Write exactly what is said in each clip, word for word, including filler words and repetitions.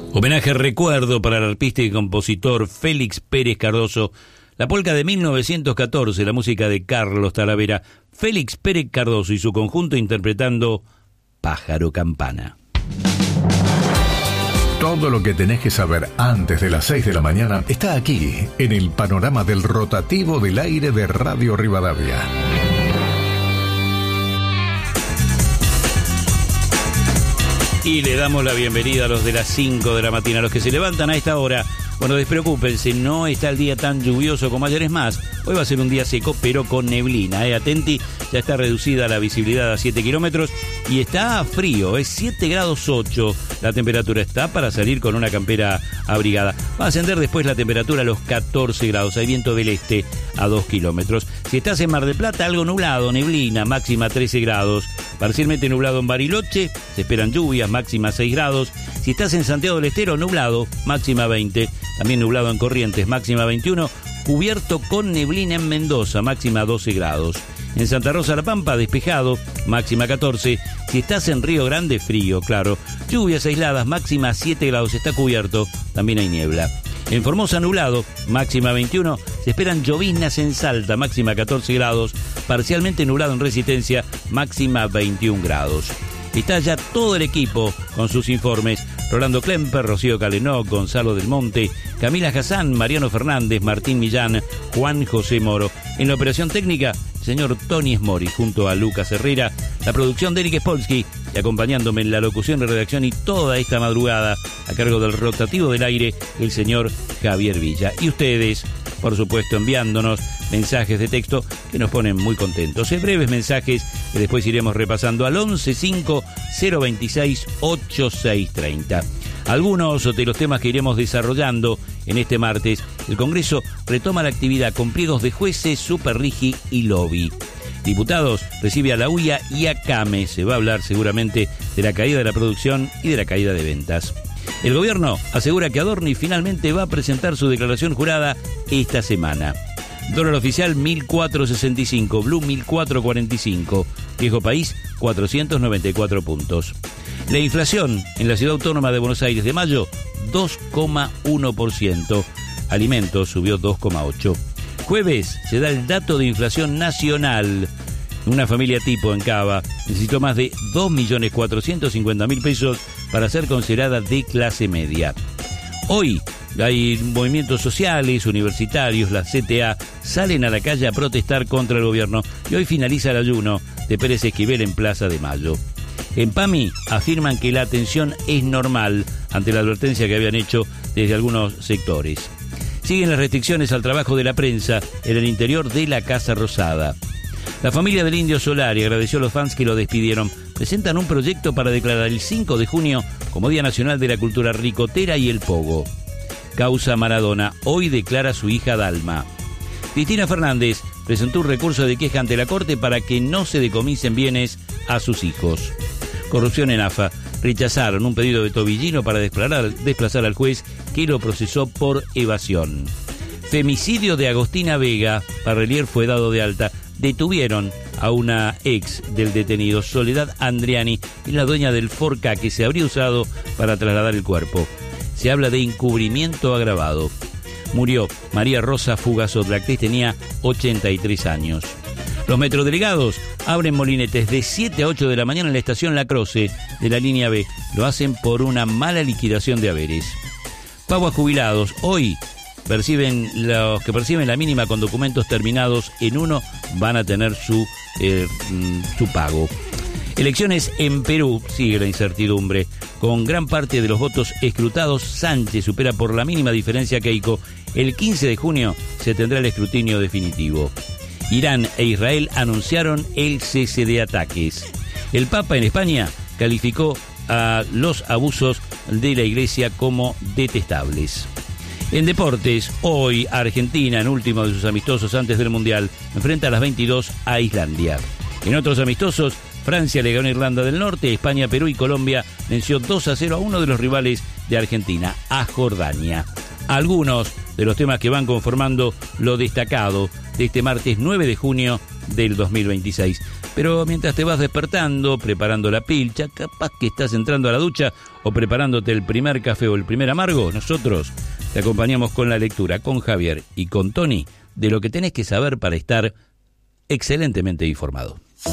Homenaje recuerdo para el arpista y compositor Félix Pérez Cardoso. La polca de mil novecientos catorce, la música de Carlos Talavera. Félix Pérez Cardoso y su conjunto interpretando Pájaro Campana. Todo lo que tenés que saber antes de las seis de la mañana está aquí, en el panorama del rotativo del aire de Radio Rivadavia. Y le damos la bienvenida a los de las cinco de la mañana, a los que se levantan a esta hora. Bueno, despreocúpense, no está el día tan lluvioso como ayer. Es más, hoy va a ser un día seco, pero con neblina. ¿eh? Atenti, ya está reducida la visibilidad a siete kilómetros y está frío, es siete grados ocho. La temperatura está para salir con una campera abrigada. Va a ascender después la temperatura a los catorce grados. Hay viento del este a dos kilómetros. Si estás en Mar del Plata, algo nublado, neblina, máxima trece grados. Parcialmente nublado en Bariloche, se esperan lluvias, máxima seis grados. Si estás en Santiago del Estero, nublado, máxima veinte. También nublado en Corrientes, máxima veintiuno. Cubierto con neblina en Mendoza, máxima doce grados. En Santa Rosa La Pampa, despejado, máxima catorce. Si estás en Río Grande, frío, claro. Lluvias aisladas, máxima siete grados, está cubierto, también hay niebla. En Formosa, nublado, máxima veintiuno. Se esperan lloviznas en Salta, máxima catorce grados. Parcialmente nublado en Resistencia, máxima veintiún grados. Está ya todo el equipo con sus informes. Rolando Klemper, Rocío Calenó, Gonzalo del Monte, Camila Hassan, Mariano Fernández, Martín Millán, Juan José Moro. En la operación técnica, el señor Tony Smori, junto a Lucas Herrera. La producción de Eric Spolsky, y acompañándome en la locución de redacción y toda esta madrugada, a cargo del rotativo del aire, el señor Javier Villa. Y ustedes, por supuesto, enviándonos mensajes de texto que nos ponen muy contentos. En breves mensajes que después iremos repasando al once cinco cero veintiséis ochenta y seis treinta. Algunos de los temas que iremos desarrollando en este martes. El Congreso retoma la actividad con pliegos de jueces, Superrigi y lobby. Diputados recibe a la U I A y a CAME. Se va a hablar seguramente de la caída de la producción y de la caída de ventas. El gobierno asegura que Adorni finalmente va a presentar su declaración jurada esta semana. Dólar oficial mil cuatrocientos sesenta y cinco, Blue mil cuatrocientos cuarenta y cinco, Viejo País cuatrocientos noventa y cuatro puntos. La inflación en la ciudad autónoma de Buenos Aires de mayo, dos coma uno por ciento. Alimentos subió dos coma ocho por ciento. Jueves se da el dato de inflación nacional. Una familia tipo en Cava necesitó más de dos millones cuatrocientos cincuenta mil pesos para ser considerada de clase media. Hoy hay movimientos sociales, universitarios, la C T A salen a la calle a protestar contra el gobierno y hoy finaliza el ayuno de Pérez Esquivel en Plaza de Mayo. En PAMI afirman que la atención es normal ante la advertencia que habían hecho desde algunos sectores. Siguen las restricciones al trabajo de la prensa en el interior de la Casa Rosada. La familia del Indio Solari agradeció a los fans que lo despidieron. Presentan un proyecto para declarar el cinco de junio como Día Nacional de la Cultura Ricotera y el Pogo. Causa Maradona, hoy declara su hija Dalma. Cristina Fernández presentó un recurso de queja ante la Corte para que no se decomisen bienes a sus hijos. Corrupción en AFA. Rechazaron un pedido de Tobillino para desplazar, desplazar al juez que lo procesó por evasión. Femicidio de Agostina Vega. Parrelier fue dado de alta. Detuvieron a una ex del detenido, Soledad Andriani, es la dueña del Forca que se habría usado para trasladar el cuerpo. Se habla de encubrimiento agravado. Murió María Rosa Fugazot, la actriz tenía ochenta y tres años. Los metrodelegados abren molinetes de siete a ocho de la mañana en la estación La Croce de la línea B. Lo hacen por una mala liquidación de haberes. Pago a jubilados. Hoy perciben los que perciben la mínima con documentos terminados en uno van a tener su, eh, su pago. Elecciones en Perú, sigue la incertidumbre. Con gran parte de los votos escrutados, Sánchez supera por la mínima diferencia a Keiko. El quince de junio se tendrá el escrutinio definitivo. Irán e Israel anunciaron el cese de ataques. El Papa en España calificó a los abusos de la Iglesia como detestables. En deportes, hoy Argentina, en último de sus amistosos antes del Mundial, enfrenta a las veintidós a Islandia. En otros amistosos, Francia le ganó a Irlanda del Norte, España, Perú y Colombia venció dos a cero a uno de los rivales de Argentina, a Jordania. Algunos de los temas que van conformando lo destacado de este martes nueve de junio del dos mil veintiséis. Pero mientras te vas despertando, preparando la pilcha, capaz que estás entrando a la ducha o preparándote el primer café o el primer amargo, nosotros te acompañamos con la lectura, con Javier y con Tony, de lo que tenés que saber para estar excelentemente informado.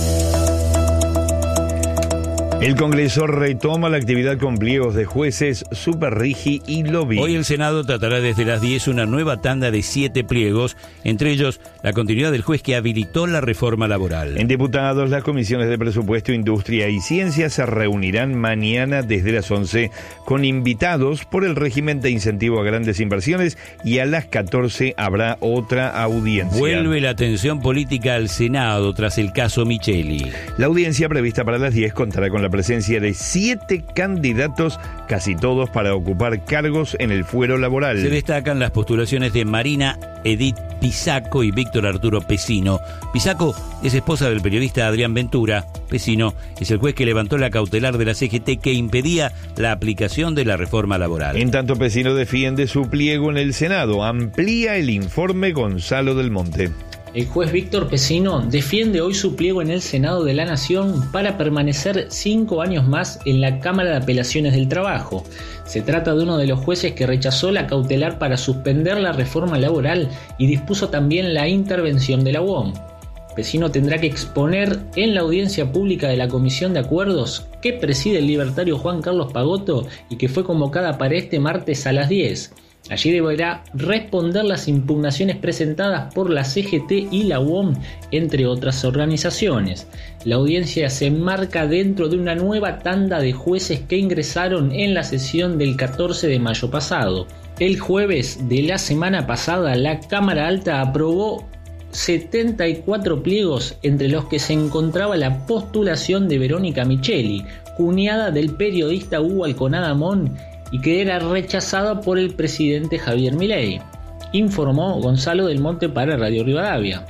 El Congreso retoma la actividad con pliegos de jueces, Superrigi y Lobby. Hoy el Senado tratará desde las diez una nueva tanda de siete pliegos, entre ellos la continuidad del juez que habilitó la reforma laboral. En diputados, las comisiones de Presupuesto, Industria y Ciencia se reunirán mañana desde las once con invitados por el régimen de incentivo a grandes inversiones y a las catorce habrá otra audiencia. Vuelve la atención política al Senado tras el caso Micheli. La audiencia prevista para las diez contará con la presencia de siete candidatos, casi todos para ocupar cargos en el fuero laboral. Se destacan las postulaciones de Marina Edith Pisaco y Víctor Arturo Pesino. Pisaco es esposa del periodista Adrián Ventura. Pesino es el juez que levantó la cautelar de la C G T que impedía la aplicación de la reforma laboral. En tanto, Pesino defiende su pliego en el Senado. Amplía el informe Gonzalo del Monte. El juez Víctor Pesino defiende hoy su pliego en el Senado de la Nación para permanecer cinco años más en la Cámara de Apelaciones del Trabajo. Se trata de uno de los jueces que rechazó la cautelar para suspender la reforma laboral y dispuso también la intervención de la U O M. Pesino tendrá que exponer en la audiencia pública de la Comisión de Acuerdos que preside el libertario Juan Carlos Pagotto y que fue convocada para este martes a las diez. Allí deberá responder las impugnaciones presentadas por la C G T y la U O M, entre otras organizaciones. La audiencia se enmarca dentro de una nueva tanda de jueces que ingresaron en la sesión del catorce de mayo pasado. El jueves de la semana pasada, la Cámara Alta aprobó setenta y cuatro pliegos, entre los que se encontraba la postulación de Verónica Micheli, cuñada del periodista Hugo Alconada Mon, y que era rechazada por el presidente Javier Milei, informó Gonzalo del Monte para Radio Rivadavia.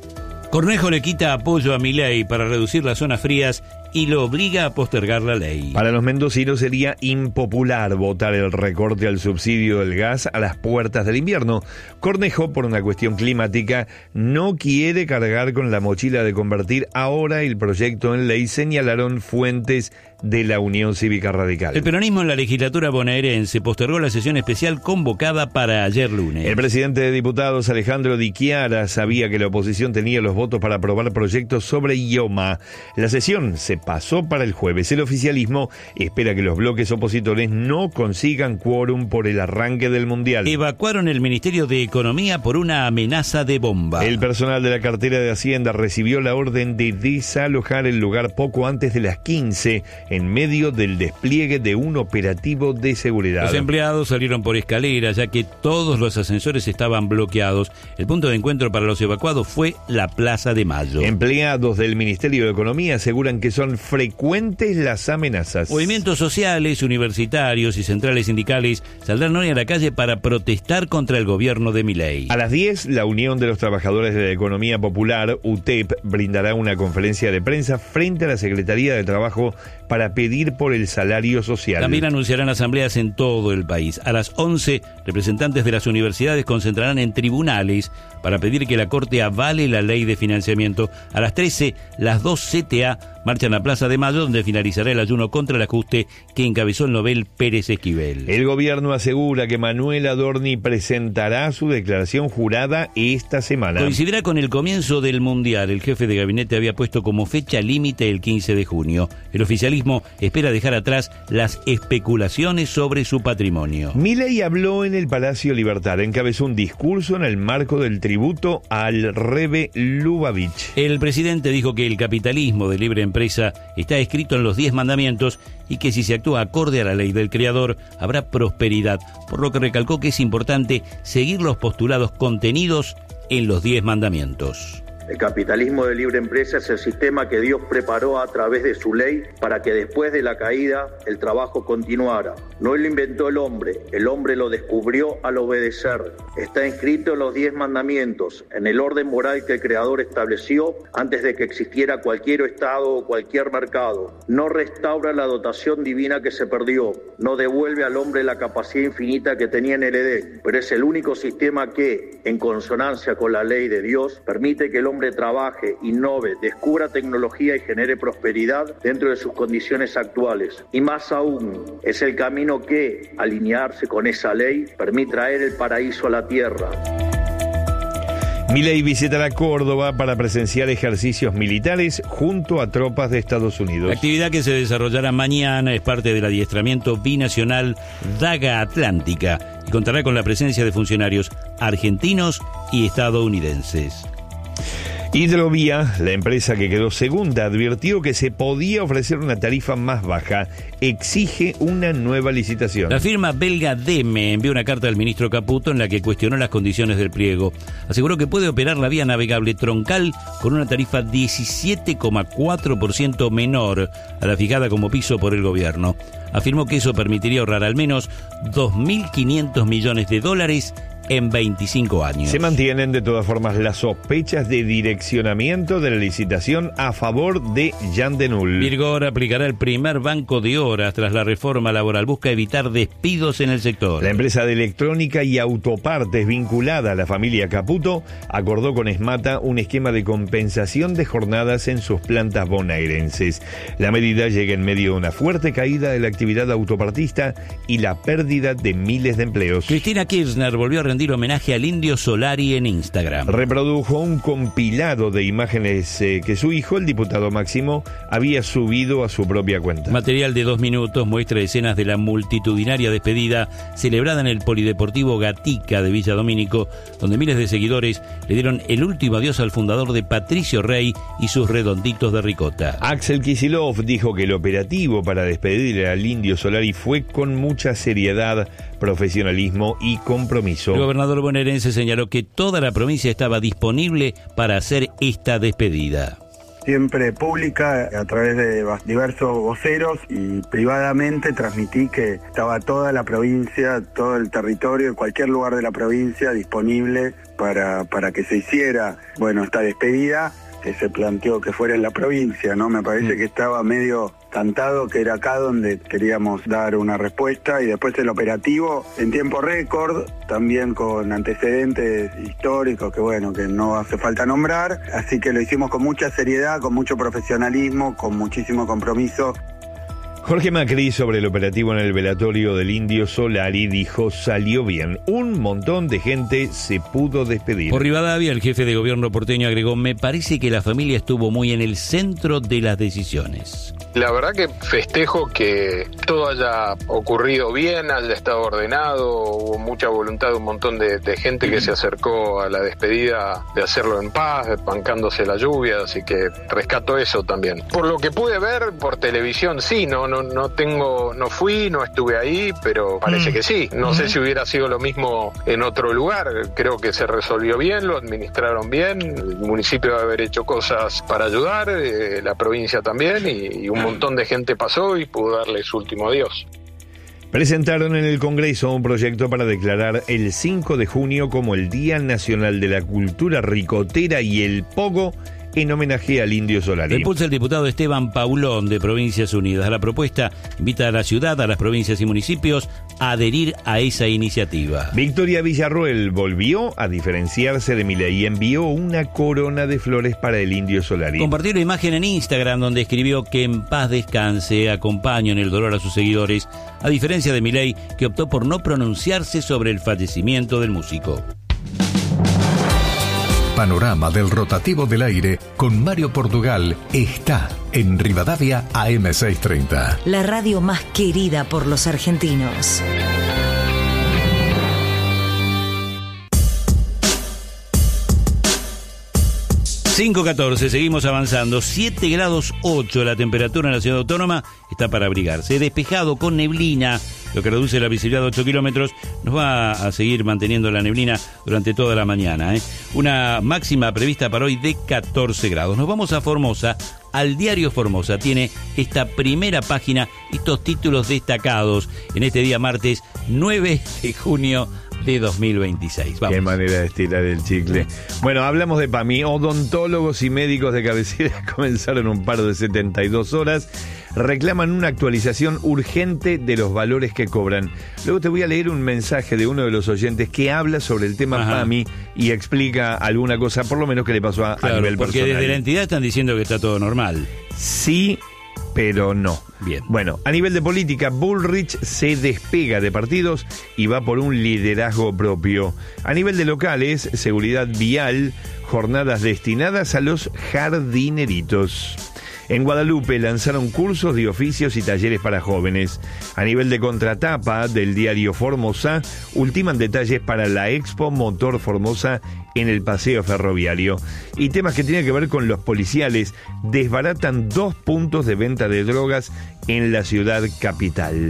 Cornejo le quita apoyo a Milei para reducir las zonas frías y lo obliga a postergar la ley. Para los mendocinos sería impopular votar el recorte al subsidio del gas a las puertas del invierno. Cornejo, por una cuestión climática, no quiere cargar con la mochila de convertir ahora el proyecto en ley, señalaron fuentes de la Unión Cívica Radical. El peronismo en la legislatura bonaerense postergó la sesión especial convocada para ayer lunes. El presidente de diputados, Alejandro Di Chiara, sabía que la oposición tenía los votos para aprobar proyectos sobre IOMA. La sesión se pasó para el jueves. El oficialismo espera que los bloques opositores no consigan quórum por el arranque del Mundial. Evacuaron el Ministerio de Economía por una amenaza de bomba. El personal de la cartera de Hacienda recibió la orden de desalojar el lugar poco antes de las quince, en medio del despliegue de un operativo de seguridad. Los empleados salieron por escalera, ya que todos los ascensores estaban bloqueados. El punto de encuentro para los evacuados fue la Plaza de Mayo. Empleados del Ministerio de Economía aseguran que son frecuentes las amenazas. Movimientos sociales, universitarios y centrales sindicales saldrán hoy a la calle para protestar contra el gobierno de Milei. A las diez, la Unión de los Trabajadores de la Economía Popular, U T E P, brindará una conferencia de prensa frente a la Secretaría de Trabajo para pedir por el salario social. También anunciarán asambleas en todo el país. A las once, representantes de las universidades concentrarán en tribunales para pedir que la Corte avale la ley de financiamiento. A las trece, las dos C T A marchan a Plaza de Mayo, donde finalizará el ayuno contra el ajuste que encabezó el Nobel Pérez Esquivel. El gobierno asegura que Manuel Adorni presentará su declaración jurada esta semana. Coincidirá con el comienzo del Mundial. El jefe de gabinete había puesto como fecha límite el quince de junio. El oficialismo espera dejar atrás las especulaciones sobre su patrimonio. Milei habló en el Palacio Libertad, encabezó un discurso en el marco del tributo al Rebe Lubavitch. El presidente dijo que el capitalismo de libre empresa está escrito en los diez mandamientos y que si se actúa acorde a la ley del creador habrá prosperidad, por lo que recalcó que es importante seguir los postulados contenidos en los diez mandamientos. El capitalismo de libre empresa es el sistema que Dios preparó a través de su ley para que después de la caída el trabajo continuara. No lo inventó el hombre, el hombre lo descubrió al obedecer. Está inscrito en los diez mandamientos, en el orden moral que el Creador estableció antes de que existiera cualquier estado o cualquier mercado. No restaura la dotación divina que se perdió, no devuelve al hombre la capacidad infinita que tenía en el Edén, pero es el único sistema que, en consonancia con la ley de Dios, permite que el hombre hombre trabaje, innove, descubra tecnología y genere prosperidad dentro de sus condiciones actuales. Y más aún, es el camino que, alinearse con esa ley, permite traer el paraíso a la tierra. Milei visitará Córdoba para presenciar ejercicios militares junto a tropas de Estados Unidos. La actividad que se desarrollará mañana es parte del adiestramiento binacional Daga Atlántica y contará con la presencia de funcionarios argentinos y estadounidenses. Hidrovía, la empresa que quedó segunda, advirtió que se podía ofrecer una tarifa más baja. Exige una nueva licitación. La firma belga Deme envió una carta al ministro Caputo en la que cuestionó las condiciones del pliego. Aseguró que puede operar la vía navegable troncal con una tarifa diecisiete coma cuatro por ciento menor a la fijada como piso por el gobierno. Afirmó que eso permitiría ahorrar al menos dos mil quinientos millones de dólares en veinticinco años. Se mantienen de todas formas las sospechas de direccionamiento de la licitación a favor de Jan de Null. Virgor aplicará el primer banco de horas tras la reforma laboral. Busca evitar despidos en el sector. La empresa de electrónica y autopartes vinculada a la familia Caputo acordó con Esmata un esquema de compensación de jornadas en sus plantas bonaerenses. La medida llega en medio de una fuerte caída de la actividad autopartista y la pérdida de miles de empleos. Cristina Kirchner volvió a rendir homenaje al Indio Solari en Instagram. Reprodujo un compilado de imágenes eh, que su hijo, el diputado Máximo, había subido a su propia cuenta. Material de dos minutos muestra escenas de la multitudinaria despedida celebrada en el Polideportivo Gatica de Villa Domínico, donde miles de seguidores le dieron el último adiós al fundador de Patricio Rey y sus redonditos de ricota. Axel Kicillof dijo que el operativo para despedir al Indio Solari fue con mucha seriedad, profesionalismo y compromiso. El gobernador bonaerense señaló que toda la provincia estaba disponible para hacer esta despedida. Siempre pública, a través de diversos voceros, y privadamente transmití que estaba toda la provincia, todo el territorio, en cualquier lugar de la provincia disponible para, para que se hiciera, bueno, esta despedida que se planteó que fuera en la provincia, ¿no? Me parece mm. que estaba medio cantado que era acá donde queríamos dar una respuesta, y después el operativo en tiempo récord, también con antecedentes históricos que bueno, que no hace falta nombrar, así que lo hicimos con mucha seriedad, con mucho profesionalismo, con muchísimo compromiso. Jorge Macri, sobre el operativo en el velatorio del Indio Solari, dijo: salió bien, un montón de gente se pudo despedir. Por Rivadavia, el jefe de gobierno porteño agregó: me parece que la familia estuvo muy en el centro de las decisiones. La verdad que festejo que todo haya ocurrido bien, haya estado ordenado, hubo mucha voluntad de un montón de, de gente que se acercó a la despedida de hacerlo en paz, bancándose la lluvia, así que rescato eso también. Por lo que pude ver por televisión, sí, no, no, no tengo, no fui, no estuve ahí, pero parece que sí. No sé si hubiera sido lo mismo en otro lugar, creo que se resolvió bien, lo administraron bien, el municipio debe haber hecho cosas para ayudar, eh, la provincia también, y, y un montón de gente pasó y pudo darle su último adiós. Presentaron en el Congreso un proyecto para declarar el cinco de junio como el Día Nacional de la Cultura Ricotera y el Pogo, en homenaje al Indio Solari. Lo impulsa el diputado Esteban Paulón de Provincias Unidas. La propuesta invita a la ciudad, a las provincias y municipios a adherir a esa iniciativa. Victoria Villarroel volvió a diferenciarse de Milei y envió una corona de flores para el Indio Solari. Compartió una imagen en Instagram donde escribió que en paz descanse, acompaño en el dolor a sus seguidores, a diferencia de Milei, que optó por no pronunciarse sobre el fallecimiento del músico. Panorama del rotativo del aire con Mario Portugal está en Rivadavia A M seiscientos treinta. La radio más querida por los argentinos. cinco catorce, seguimos avanzando. siete grados ocho la temperatura en la ciudad autónoma, está para abrigarse. Despejado con neblina, lo que reduce la visibilidad a ocho kilómetros. Nos va a seguir manteniendo la neblina durante toda la mañana, ¿eh? Una máxima prevista para hoy de catorce grados. Nos vamos a Formosa. Al diario Formosa tiene esta primera página, estos títulos destacados en este día martes nueve de junio de dos mil veintiséis. Vamos. Qué manera de estirar el chicle. Bueno, hablamos de P A M I. Odontólogos y médicos de cabecera comenzaron un paro de setenta y dos horas. reclaman una actualización urgente de los valores que cobran. Luego te voy a leer un mensaje de uno de los oyentes que habla sobre el tema Ajá. PAMI y explica alguna cosa, por lo menos que le pasó a, claro, a nivel porque personal. Porque desde la entidad están diciendo que está todo normal. Sí, pero no. Bien. Bueno, a nivel de política, Bullrich se despega de partidos y va por un liderazgo propio. A nivel de locales, seguridad vial, jornadas destinadas a los jardineritos. En Guadalupe lanzaron cursos de oficios y talleres para jóvenes. A nivel de contratapa del diario Formosa, ultiman detalles para la Expo Motor Formosa en el Paseo Ferroviario. Y temas que tienen que ver con los policiales, desbaratan dos puntos de venta de drogas en la ciudad capital.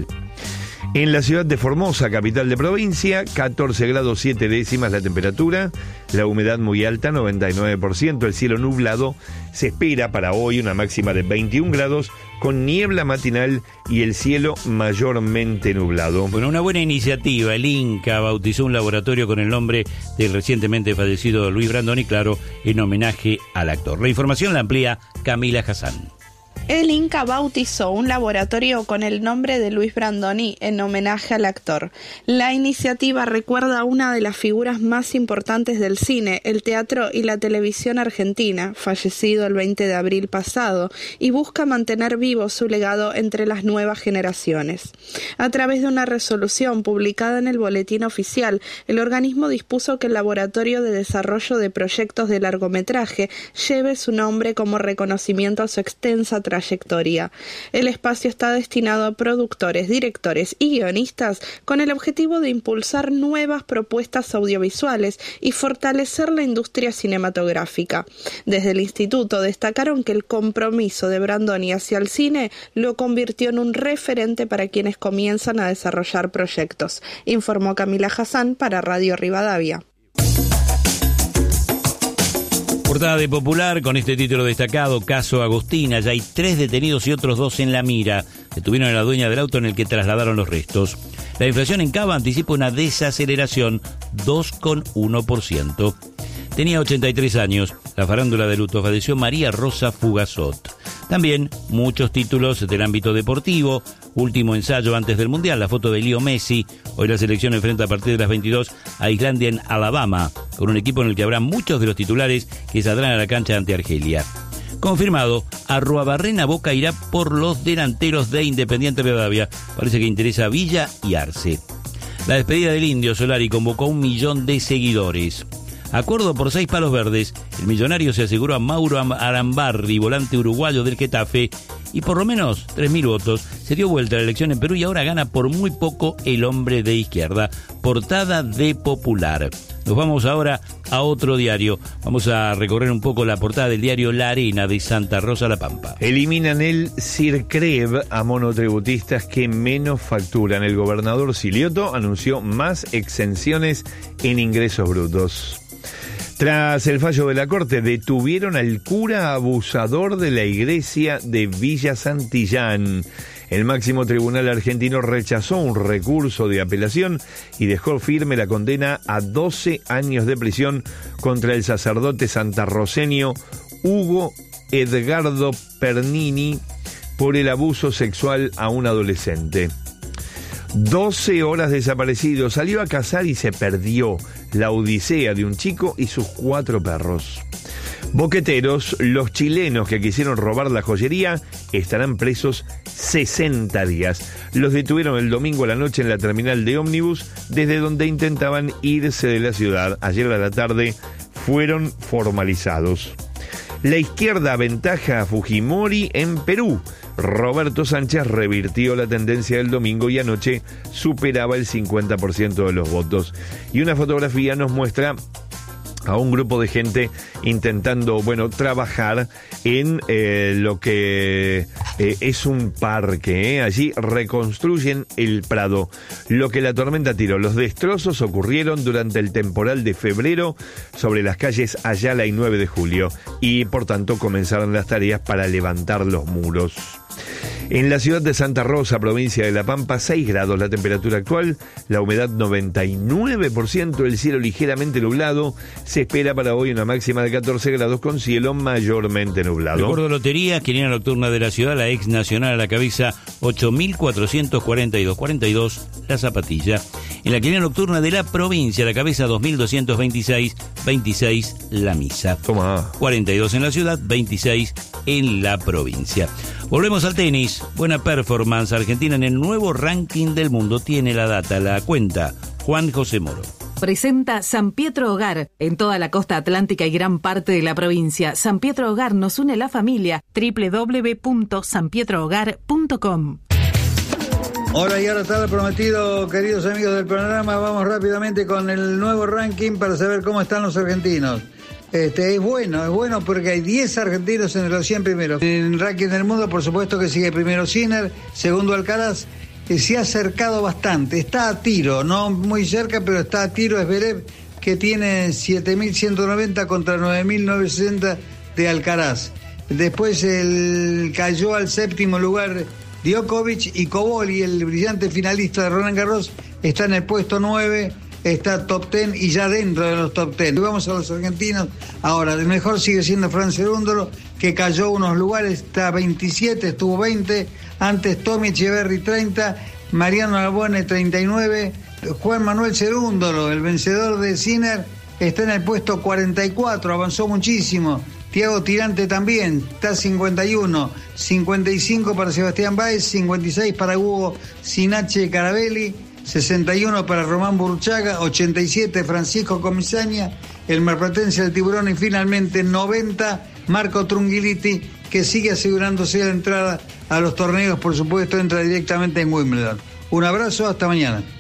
En la ciudad de Formosa, capital de provincia, catorce grados siete décimas la temperatura, la humedad muy alta, noventa y nueve por ciento, el cielo nublado, se espera para hoy una máxima de veintiún grados, con niebla matinal y el cielo mayormente nublado. Bueno, una buena iniciativa. El Inca bautizó un laboratorio con el nombre del recientemente fallecido Luis Brandoni, claro, en homenaje al actor. La información la amplía Camila Hassan. El Inca bautizó un laboratorio con el nombre de Luis Brandoni en homenaje al actor. La iniciativa recuerda a una de las figuras más importantes del cine, el teatro y la televisión argentina, fallecido el veinte de abril pasado, y busca mantener vivo su legado entre las nuevas generaciones. A través de una resolución publicada en el Boletín Oficial, el organismo dispuso que el Laboratorio de Desarrollo de Proyectos de Largometraje lleve su nombre como reconocimiento a su extensa trayectoria. trayectoria. El espacio está destinado a productores, directores y guionistas con el objetivo de impulsar nuevas propuestas audiovisuales y fortalecer la industria cinematográfica. Desde el instituto destacaron que el compromiso de Brandoni hacia el cine lo convirtió en un referente para quienes comienzan a desarrollar proyectos, informó Camila Hassan para Radio Rivadavia. Portada de Popular con este título destacado: Caso Agustina. Ya hay tres detenidos y otros dos en la mira. Detuvieron a la dueña del auto en el que trasladaron los restos. La inflación en Cava anticipa una desaceleración, dos coma uno por ciento. Tenía ochenta y tres años. La farándula de luto, falleció María Rosa Fugazot. También muchos títulos del ámbito deportivo. Último ensayo antes del Mundial, la foto de Leo Messi. Hoy la selección enfrenta a partir de las veintidós a Islandia en Alabama, con un equipo en el que habrá muchos de los titulares que saldrán a la cancha ante Argelia. Confirmado, Arruabarrena Boca irá por los delanteros de Independiente Rivadavia. Parece que interesa a Villa y Arce. La despedida del Indio Solari convocó a un millón de seguidores. Acuerdo por seis palos verdes, el millonario se aseguró a Mauro Arambarri, volante uruguayo del Getafe, y por lo menos tres mil votos. Se dio vuelta la elección en Perú y ahora gana por muy poco el hombre de izquierda. Portada de Popular. Nos vamos ahora a otro diario. Vamos a recorrer un poco la portada del diario La Arena de Santa Rosa La Pampa. Eliminan el CIRCREV a monotributistas que menos facturan. El gobernador Silioto anunció más exenciones en ingresos brutos. Tras el fallo de la Corte, detuvieron al cura abusador de la iglesia de Villa Santillán. El máximo tribunal argentino rechazó un recurso de apelación y dejó firme la condena a doce años de prisión contra el sacerdote santarroceño Hugo Edgardo Pernini por el abuso sexual a un adolescente. doce horas desaparecido, salió a cazar y se perdió. La odisea de un chico y sus cuatro perros. Boqueteros, los chilenos que quisieron robar la joyería estarán presos sesenta días. Los detuvieron el domingo a la noche en la terminal de ómnibus, desde donde intentaban irse de la ciudad. Ayer a la tarde fueron formalizados. La izquierda aventaja a Fujimori en Perú. Roberto Sánchez revirtió la tendencia del domingo y anoche superaba el cincuenta por ciento de los votos. Y una fotografía nos muestra a un grupo de gente intentando, bueno, trabajar en eh, lo que eh, es un parque. ¿eh? Allí reconstruyen el Prado. Lo que la tormenta tiró. Los destrozos ocurrieron durante el temporal de febrero sobre las calles Ayala y nueve de julio. Y por tanto comenzaron las tareas para levantar los muros. En la ciudad de Santa Rosa, provincia de La Pampa, seis grados la temperatura actual, la humedad noventa y nueve por ciento, el cielo ligeramente nublado. Se espera para hoy una máxima de catorce grados con cielo mayormente nublado. Recuerdo lotería, quiniela nocturna de la ciudad, la ex nacional a la cabeza, ocho mil cuatrocientos cuarenta y dos, cuarenta y dos la zapatilla. En la quiniela nocturna de la provincia, a la cabeza, dos mil doscientos veintiséis, veintiséis la misa. Toma. cuarenta y dos en la ciudad, veintiséis en la provincia. Volvemos al tenis. Buena performance. Argentina en el nuevo ranking del mundo. Tiene la data, la cuenta. Juan José Moro. Presenta San Pietro Hogar en toda la costa atlántica y gran parte de la provincia. San Pietro Hogar nos une la familia. doble u doble u doble u punto san pietro hogar punto com. Hola, y ahora está lo prometido, queridos amigos del programa. Vamos rápidamente con el nuevo ranking para saber cómo están los argentinos. Este, es bueno, es bueno porque hay diez argentinos en los cien primeros. En el ranking del mundo, por supuesto que sigue primero Sinner, segundo Alcaraz, que se ha acercado bastante, está a tiro, no muy cerca, pero está a tiro Zverev, que tiene siete mil ciento noventa contra nueve mil novecientos sesenta de Alcaraz. Después el, cayó al séptimo lugar Djokovic, y Coboli, el brillante finalista de Roland Garros, está en el puesto nueve. Está top diez y ya dentro de los top diez. Y vamos a los argentinos. Ahora, el mejor sigue siendo Fran Cerúndolo, que cayó unos lugares, está veintisiete, estuvo veinte. Antes Tommy Echeverry treinta, Mariano Albone treinta y nueve. Juan Manuel Cerúndolo, el vencedor de Sinner, está en el puesto cuarenta y cuatro, avanzó muchísimo. Tiago Tirante también, está cincuenta y uno. cincuenta y cinco para Sebastián Báez, cincuenta y seis para Hugo Sinache Carabelli, sesenta y uno para Román Burchaga, ochenta y siete Francisco Comisaña, el marplatense del Tiburón, y finalmente noventa Marco Trungiliti, que sigue asegurándose la entrada a los torneos, por supuesto, entra directamente en Wimbledon. Un abrazo, hasta mañana.